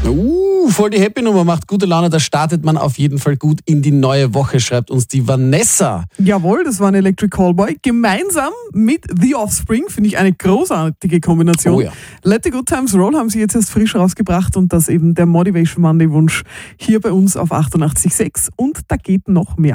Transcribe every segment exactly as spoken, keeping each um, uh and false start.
Uh, voll die Happy-Nummer, macht gute Laune, da startet man auf jeden Fall gut in die neue Woche, schreibt uns die Vanessa. Jawohl, das war ein Electric Callboy. Gemeinsam mit The Offspring, finde ich eine großartige Kombination. Oh ja. Let the Good Times Roll haben sie jetzt erst frisch rausgebracht und das eben der Motivation Monday Wunsch hier bei uns auf achtundachtzig Komma sechs und da geht noch mehr.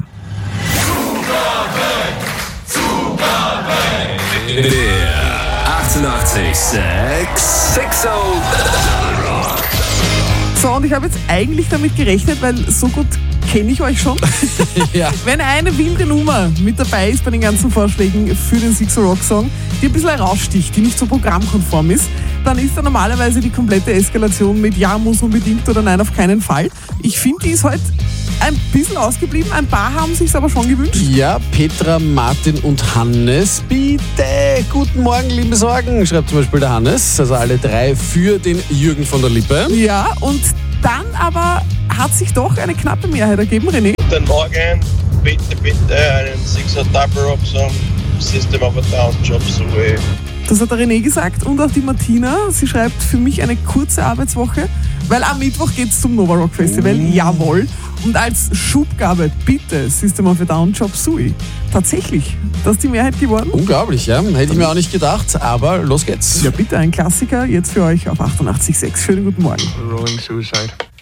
Der achtundachtzig Komma sechs Sexo Rock. So, und ich habe jetzt eigentlich damit gerechnet, weil so gut kenne ich euch schon. Ja. Wenn eine wilde Nummer mit dabei ist bei den ganzen Vorschlägen für den Sixo Rock Song, die ein bisschen heraussticht, die nicht so programmkonform ist, dann ist da normalerweise die komplette Eskalation mit Ja, muss unbedingt oder Nein, auf keinen Fall. Ich finde, die ist heute ein bisschen ausgeblieben. Ein paar haben sich's aber schon gewünscht. Ja, Petra, Martin und Hannes, bitte. Guten Morgen, liebe Sorgen, schreibt zum Beispiel der Hannes. Also alle drei für den Jürgen von der Lippe. Ja, und dann aber hat sich doch eine knappe Mehrheit ergeben, René. Guten Morgen, bitte, bitte einen Sixer Double Rock Song, System of a Down, Job Suey. Das hat der René gesagt und auch die Martina. Sie schreibt, für mich eine kurze Arbeitswoche, weil am Mittwoch geht's zum Nova Rock Festival. Mm. Jawohl. Und als Schubgabe, bitte, System of a Down, Job Suey. Tatsächlich, das ist die Mehrheit geworden. Unglaublich, ja. Hätte ich mir auch nicht gedacht, aber los geht's. Ja, bitte, ein Klassiker jetzt für euch auf achtundachtzig Komma sechs. Schönen guten Morgen. Rolling Suicide.